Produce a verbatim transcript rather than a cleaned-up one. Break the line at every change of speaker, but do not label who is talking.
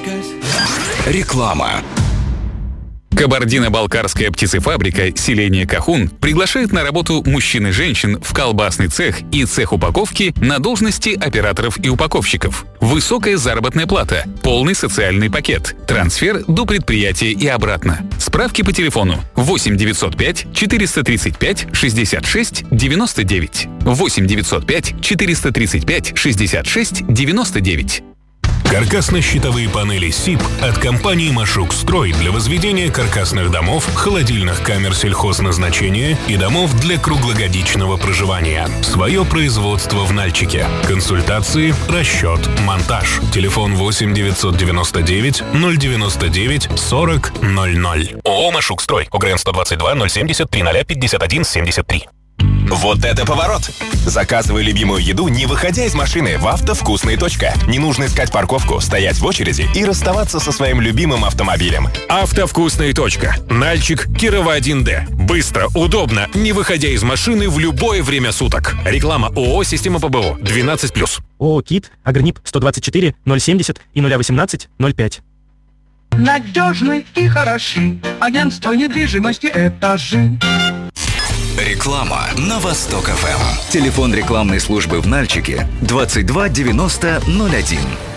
Реклама.
Кабардино-балкарская птицефабрика «Селение Кахун» приглашает на работу мужчин и женщин в колбасный цех и цех упаковки на должности операторов и упаковщиков. Высокая заработная плата, полный социальный пакет, трансфер до предприятия и обратно. Справки по телефону восемь девятьсот пять четыреста тридцать пять шестьдесят шесть девяносто девять. восемь девятьсот пять четыреста тридцать пять шестьдесят шесть девяносто девять.
Каркасно-щитовые панели СИП от компании «Машук-Строй» для возведения каркасных домов, холодильных камер сельхозназначения и домов для круглогодичного проживания. Свое производство в Нальчике. Консультации, расчет, монтаж. Телефон восемь девятьсот девяносто девять ноль девяносто девять сорок ноль ноль. ООО «Машук-Строй». ОГРН сто двадцать два ноль семьдесят три ноль пятьдесят один семьдесят три.
Вот это поворот! Заказывай любимую еду, не выходя из машины, в «Автовкусная точка». Не нужно искать парковку, стоять в очереди и расставаться со своим любимым автомобилем.
«Автовкусная точка». Нальчик, Кирова один Д. Быстро, удобно, не выходя из машины в любое время суток. Реклама ООО «Система ПБО» двенадцать плюс.
ООО «КИТ», Агрнип сто двадцать четыре ноль семьдесят и ноль восемнадцать ноль пять.
Надежный и хороший. Агентство недвижимости «Этажи».
Реклама на Восток ФМ. Телефон рекламной службы в Нальчике двадцать два девяносто ноль один.